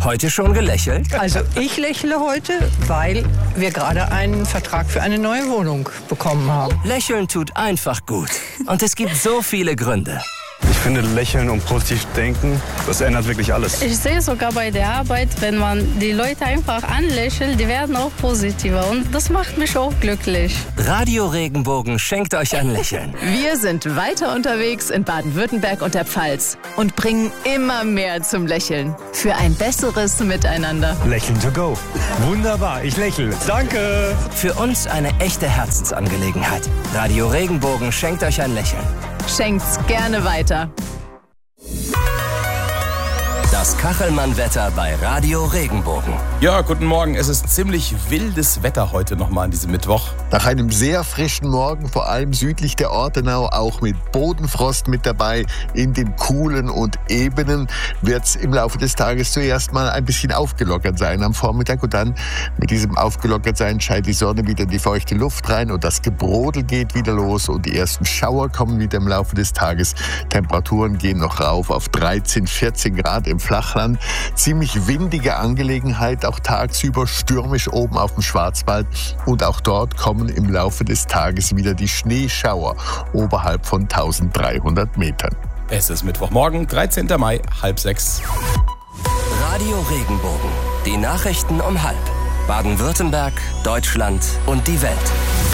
Heute schon gelächelt? Also ich lächle heute, weil wir gerade einen Vertrag für eine neue Wohnung bekommen haben. Lächeln tut einfach gut. Und es gibt so viele Gründe. Ich finde, lächeln und positiv denken, das ändert wirklich alles. Ich sehe sogar bei der Arbeit, wenn man die Leute einfach anlächelt, die werden auch positiver. Und das macht mich auch glücklich. Radio Regenbogen schenkt euch ein Lächeln. Wir sind weiter unterwegs in Baden-Württemberg und der Pfalz und bringen immer mehr zum Lächeln. Für ein besseres Miteinander. Lächeln to go. Wunderbar, ich lächle. Danke. Für uns eine echte Herzensangelegenheit. Radio Regenbogen schenkt euch ein Lächeln. Schenkt's gerne weiter. Das Kachelmann-Wetter bei Radio Regenbogen. Ja, guten Morgen. Es ist ziemlich wildes Wetter heute nochmal an diesem Mittwoch. Nach einem sehr frischen Morgen, vor allem südlich der Ortenau, auch mit Bodenfrost mit dabei, in dem Coolen und Ebenen, wird es im Laufe des Tages zuerst mal ein bisschen aufgelockert sein am Vormittag. Und dann mit diesem Aufgelockertsein scheint die Sonne wieder in die feuchte Luft rein und das Gebrodel geht wieder los und die ersten Schauer kommen wieder im Laufe des Tages. Temperaturen gehen noch rauf auf 13, 14 Grad im Flachland. Ziemlich windige Angelegenheit, auch tagsüber stürmisch oben auf dem Schwarzwald. Und auch dort kommen im Laufe des Tages wieder die Schneeschauer oberhalb von 1300 Metern. Es ist Mittwochmorgen, 13. Mai, 5:30. Radio Regenbogen. Die Nachrichten um 5. Baden-Württemberg, Deutschland und die Welt.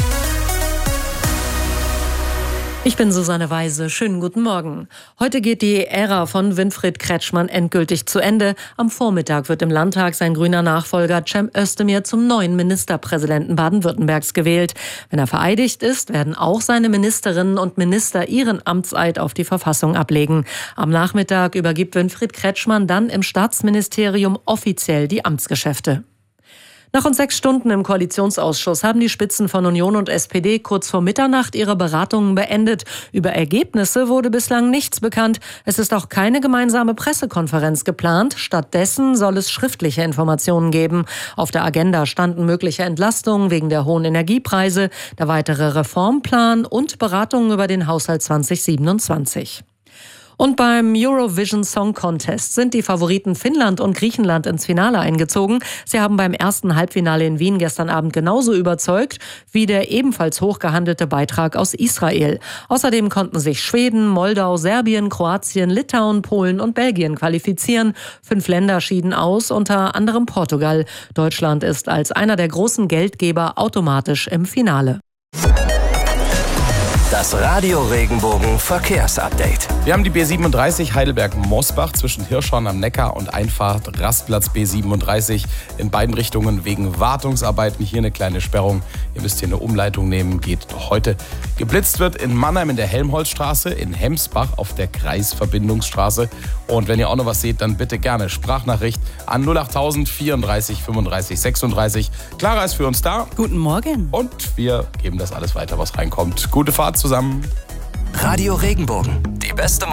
Ich bin Susanne Weise. Schönen guten Morgen. Heute geht die Ära von Winfried Kretschmann endgültig zu Ende. Am Vormittag wird im Landtag sein grüner Nachfolger Cem Özdemir zum neuen Ministerpräsidenten Baden-Württembergs gewählt. Wenn er vereidigt ist, werden auch seine Ministerinnen und Minister ihren Amtseid auf die Verfassung ablegen. Am Nachmittag übergibt Winfried Kretschmann dann im Staatsministerium offiziell die Amtsgeschäfte. Nach rund 6 Stunden im Koalitionsausschuss haben die Spitzen von Union und SPD kurz vor Mitternacht ihre Beratungen beendet. Über Ergebnisse wurde bislang nichts bekannt. Es ist auch keine gemeinsame Pressekonferenz geplant. Stattdessen soll es schriftliche Informationen geben. Auf der Agenda standen mögliche Entlastungen wegen der hohen Energiepreise, der weitere Reformplan und Beratungen über den Haushalt 2027. Und beim Eurovision Song Contest sind die Favoriten Finnland und Griechenland ins Finale eingezogen. Sie haben beim ersten Halbfinale in Wien gestern Abend genauso überzeugt wie der ebenfalls hochgehandelte Beitrag aus Israel. Außerdem konnten sich Schweden, Moldau, Serbien, Kroatien, Litauen, Polen und Belgien qualifizieren. 5 Länder schieden aus, unter anderem Portugal. Deutschland ist als einer der großen Geldgeber automatisch im Finale. Das Radio Regenbogen Verkehrsupdate. Wir haben die B37 Heidelberg-Mosbach zwischen Hirschhorn am Neckar und Einfahrt Rastplatz B37 in beiden Richtungen wegen Wartungsarbeiten. Hier eine kleine Sperrung. Ihr müsst hier eine Umleitung nehmen, geht doch heute. Geblitzt wird in Mannheim in der Helmholtzstraße, in Hemsbach auf der Kreisverbindungsstraße. Und wenn ihr auch noch was seht, dann bitte gerne Sprachnachricht an 08000 34 35 36. Clara ist für uns da. Guten Morgen. Und wir geben das alles weiter, was reinkommt. Gute Fahrt zusammen. Radio Regenbogen. Die beste